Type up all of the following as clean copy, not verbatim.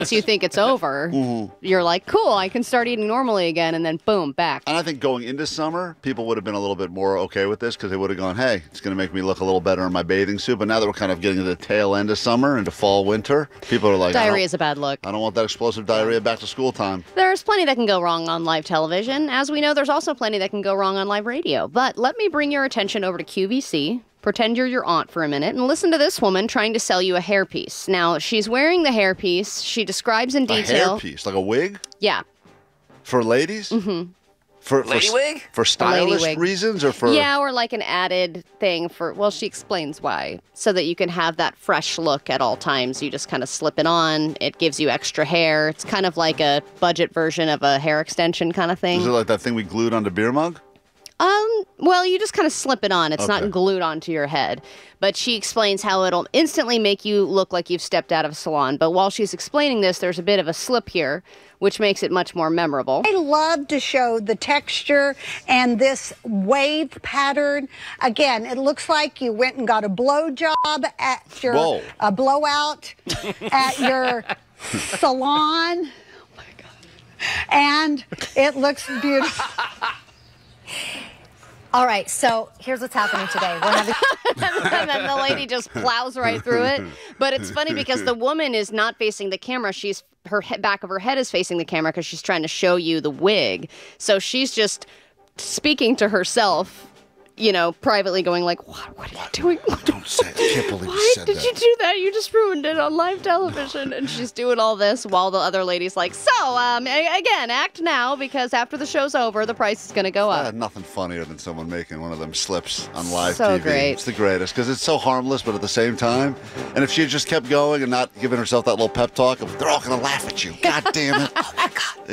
So you think it's over, you're like, cool, I can start eating normally again, and then boom, back. And I think going into summer, people would have been a little bit more okay with this because they would have gone, hey, it's going to make me look a little better in my bathing suit. But now that we're kind of getting to the tail end of summer, into fall, winter, people are like, Diarrhea is a bad look. I don't want that explosive diarrhea back to school time. There's plenty that can go wrong on live television. As we know, there's also plenty that can go wrong on live radio. But let me bring your attention over to QVC. Pretend you're your aunt for a minute and listen to this woman trying to sell you a hairpiece. Now, she's wearing the hairpiece. She describes in detail. A hairpiece? Like a wig? Yeah. For ladies? Mm-hmm. Lady wig? For stylish wig. reasons or for... Yeah, or like an added thing for, well, she explains why. So that you can have that fresh look at all times. You just kind of slip it on. It gives you extra hair. It's kind of like a budget version of a hair extension kind of thing. Is it like that thing we glued onto beer mug? Well, you just kind of slip it on. It's not glued onto your head. But she explains how it'll instantly make you look like you've stepped out of a salon. But while she's explaining this, there's a bit of a slip here, which makes it much more memorable. I love to show the texture and this wave pattern. Again, it looks like you went and got a blowjob at your a blowout at your salon. Oh my God. And it looks beautiful. All right, so here's what's happening today. We're having and then the lady just plows right through it. But it's funny because the woman is not facing the camera. Back of her head is facing the camera because she's trying to show you the wig. So she's just speaking to herself, you know, privately going like, what are you doing? Don't say it. I can't believe you Why said did that. you do that? You just ruined it on live television. And she's doing all this while the other lady's like, so, again, act now because after the show's over, the price is going to go up. Nothing funnier than someone making one of them slips on live So TV. great. It's the greatest because it's so harmless, but at the same time, and if she had just kept going and not giving herself that little pep talk, they're all going to laugh at you. God damn it. Oh, my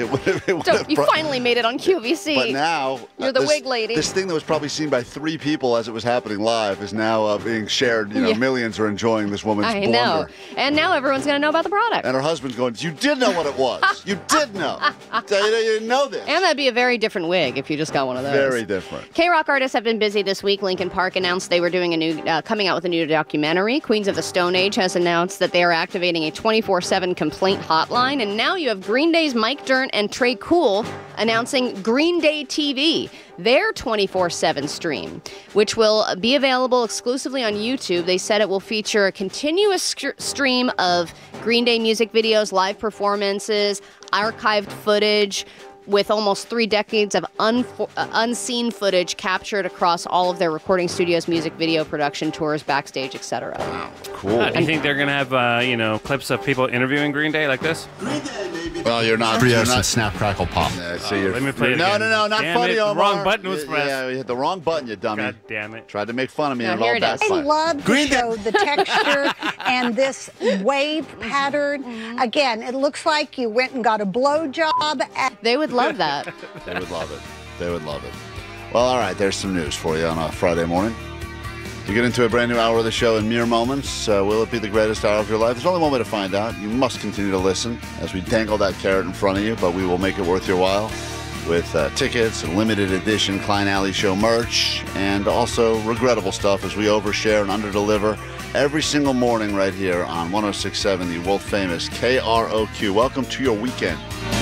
God. You finally made it on QVC. But now... You're the wig lady. This thing that was probably seen by 3 people as it was happening live is now being shared. You know, millions are enjoying this woman's blunder. I know. And now everyone's going to know about the product. And her husband's going, you did know what it was. You did know. You didn't know this. And that'd be a very different wig if you just got one of those. Very different. K-Rock artists have been busy this week. Linkin Park announced they were doing coming out with a new documentary. Queens of the Stone Age has announced that they are activating a 24/7 complaint hotline. And now you have Green Day's Mike Dirnt and Trey Cool announcing Green Day TV, their 24/7 stream, which will be available exclusively on YouTube. They said it will feature a continuous stream of Green Day music videos, live performances, archived footage, with almost 3 decades of unseen footage captured across all of their recording studios, music video production tours, backstage, etc. Wow, cool. Do you think they're going to have, clips of people interviewing Green Day like this? Green Day, baby. Well, you're not. Brios and Snap Crackle Pop. Let me play it No, again. not Damn funny, it, Omar. the wrong button was pressed. Yeah, you hit the wrong button, you dummy. God damn it. Tried to make fun of me Now and it here all it is. I backfired. love to show the texture and this wave pattern. Again, it looks like you went and got a blowjob at... They would love that. They would love it. They would love it. Well, all right, there's some news for you on a Friday morning. You get into a brand new hour of the show in mere moments. Will it be the greatest hour of your life? There's only one way to find out. You must continue to listen as we dangle that carrot in front of you, but we will make it worth your while with tickets and limited edition Klein Alley Show merch and also regrettable stuff as we overshare and underdeliver every single morning right here on 106.7, the world famous KROQ. Welcome to your weekend.